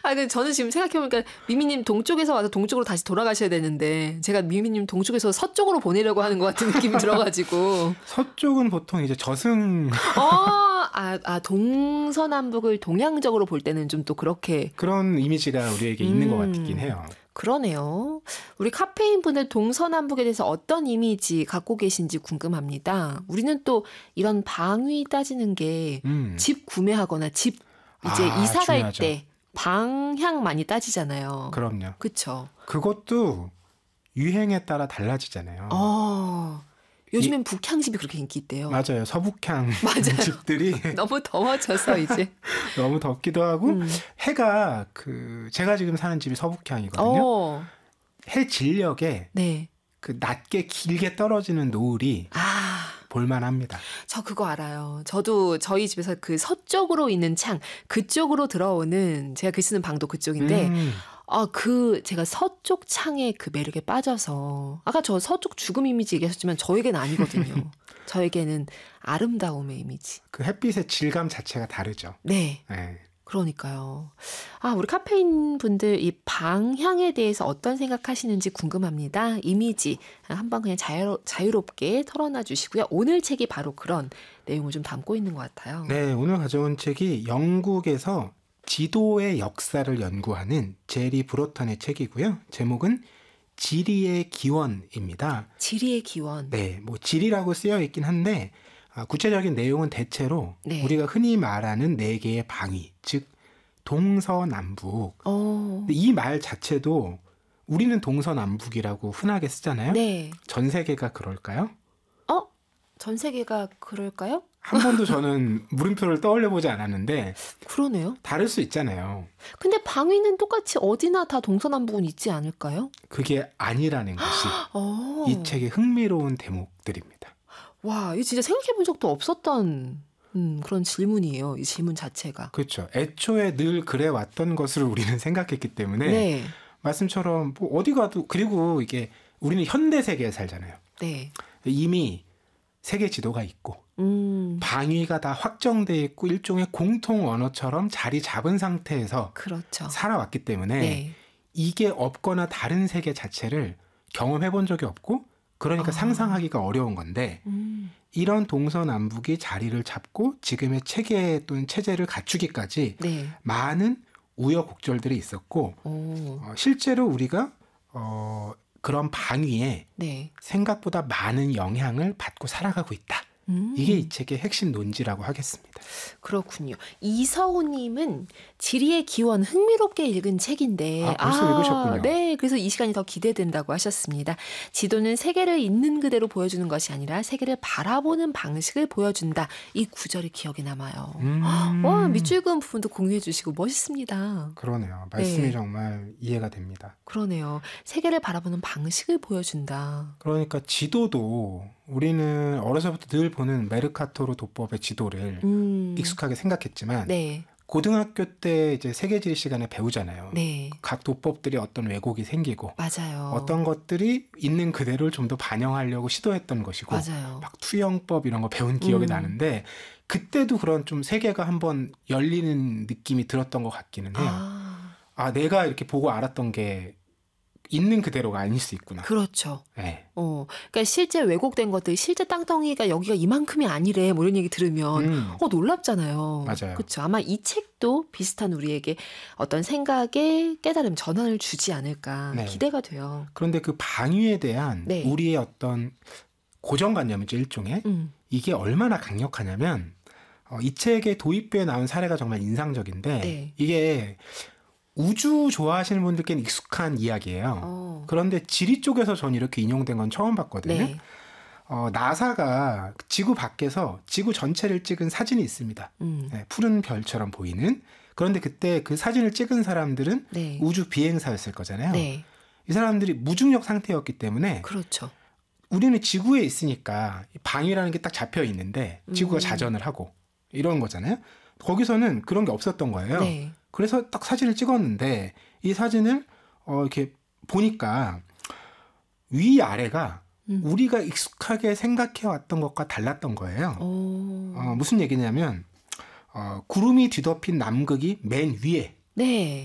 근데 저는 지금 생각해보니까 미미님 동쪽에서 와서 동쪽으로 다시 돌아가셔야 되는데 제가 미미님 동쪽에서 서쪽으로 보내려고 하는 것 같은 느낌이 들어가지고. 서쪽은 보통 이제 저승. 동서남북을 동양적으로 볼 때는 좀 또 그렇게. 그런 이미지가 우리에게 있는 것 같긴 해요. 그러네요. 우리 카페인 분들 동서남북에 대해서 어떤 이미지 갖고 계신지 궁금합니다. 우리는 또 이런 방위 따지는 게 집 구매하거나 집 이제 이사 갈 때 방향 많이 따지잖아요. 그럼요. 그렇죠. 그것도 유행에 따라 달라지잖아요. 요즘엔 북향집이 그렇게 인기 있대요. 맞아요. 서북향 맞아요. 집들이 너무 더워져서 이제 너무 덥기도 하고 해가 제가 지금 사는 집이 서북향이거든요. 해 진력에 네. 그 낮게 길게 떨어지는 노을이 볼만합니다. 저 그거 알아요. 저도 저희 집에서 그 서쪽으로 있는 창 그쪽으로 들어오는 제가 글 쓰는 방도 그쪽인데 제가 서쪽 창의 그 매력에 빠져서 아까 저 서쪽 죽음 이미지 얘기하셨지만 저에게는 아니거든요. 저에게는 아름다움의 이미지. 그 햇빛의 질감 자체가 다르죠. 네. 그러니까요. 우리 카페인 분들 이 방향에 대해서 어떤 생각하시는지 궁금합니다. 이미지 한번 그냥 자유롭게 털어놔 주시고요. 오늘 책이 바로 그런 내용을 좀 담고 있는 것 같아요. 네, 오늘 가져온 책이 영국에서 지도의 역사를 연구하는 제리 브로턴의 책이고요. 제목은 지리의 기원입니다. 지리의 기원. 네, 뭐 지리라고 쓰여 있긴 한데 구체적인 내용은 대체로 우리가 흔히 말하는 4개의 방위, 즉 동서남북. 이 말 자체도 우리는 동서남북이라고 흔하게 쓰잖아요. 네. 전 세계가 그럴까요? 전 세계가 그럴까요? 한 번도 저는 물음표를 떠올려보지 않았는데 그러네요. 다를 수 있잖아요. 근데 방위는 똑같이 어디나 다 동서남북은 있지 않을까요? 그게 아니라는 것이 이 책의 흥미로운 대목들입니다. 와, 이거 진짜 생각해본 적도 없었던 그런 질문이에요. 이 질문 자체가. 그렇죠. 애초에 늘 그래왔던 것을 우리는 생각했기 때문에 말씀처럼 뭐 어디 가도 그리고 이게 우리는 현대 세계에 살잖아요. 네. 이미 세계 지도가 있고 방위가 다 확정돼 있고 일종의 공통 언어처럼 자리 잡은 상태에서 그렇죠. 살아왔기 때문에 이게 없거나 다른 세계 자체를 경험해 본 적이 없고 그러니까 상상하기가 어려운 건데 이런 동서남북이 자리를 잡고 지금의 체계 또는 체제를 갖추기까지 많은 우여곡절들이 있었고 실제로 우리가 그런 방위에 생각보다 많은 영향을 받고 살아가고 있다. 이게 이 책의 핵심 논지라고 하겠습니다. 그렇군요. 이서호님은 지리의 기원 흥미롭게 읽은 책인데 벌써 읽으셨군요. 네, 그래서 이 시간이 더 기대된다고 하셨습니다. 지도는 세계를 있는 그대로 보여주는 것이 아니라 세계를 바라보는 방식을 보여준다. 이 구절이 기억에 남아요. 밑줄 그은 부분도 공유해 주시고 멋있습니다. 그러네요. 말씀이 정말 이해가 됩니다. 그러네요. 세계를 바라보는 방식을 보여준다. 그러니까 지도도 우리는 어려서부터 늘 보는 메르카토르 도법의 지도를 익숙하게 생각했지만 고등학교 때 이제 세계지리 시간에 배우잖아요. 각 도법들이 어떤 왜곡이 생기고 맞아요. 어떤 것들이 있는 그대로를 좀 더 반영하려고 시도했던 것이고 막 투영법 이런 거 배운 기억이 나는데 그때도 그런 좀 세계가 한번 열리는 느낌이 들었던 것 같기는 해요. 내가 이렇게 보고 알았던 게 있는 그대로가 아닐 수 있구나. 그렇죠. 그러니까 실제 왜곡된 것들, 실제 땅덩이가 여기가 이만큼이 아니래. 뭐 이런 얘기 들으면 놀랍잖아요. 맞아요. 그렇죠. 아마 이 책도 비슷한 우리에게 어떤 생각의 깨달음, 전환을 주지 않을까 기대가 돼요. 그런데 그 방위에 대한 우리의 어떤 고정관념이죠, 일종의. 이게 얼마나 강력하냐면 이 책에 도입부에 나온 사례가 정말 인상적인데 이게 우주 좋아하시는 분들께는 익숙한 이야기예요. 그런데 지리 쪽에서 전 이렇게 인용된 건 처음 봤거든요. 나사가 지구 밖에서 지구 전체를 찍은 사진이 있습니다. 푸른 별처럼 보이는. 그런데 그때 그 사진을 찍은 사람들은 우주 비행사였을 거잖아요. 이 사람들이 무중력 상태였기 때문에 그렇죠. 우리는 지구에 있으니까 방위라는 게 딱 잡혀 있는데 지구가 자전을 하고 이런 거잖아요. 거기서는 그런 게 없었던 거예요. 그래서 딱 사진을 찍었는데 이 사진을 이렇게 보니까 위아래가 우리가 익숙하게 생각해왔던 것과 달랐던 거예요. 무슨 얘기냐면 구름이 뒤덮인 남극이 맨 위에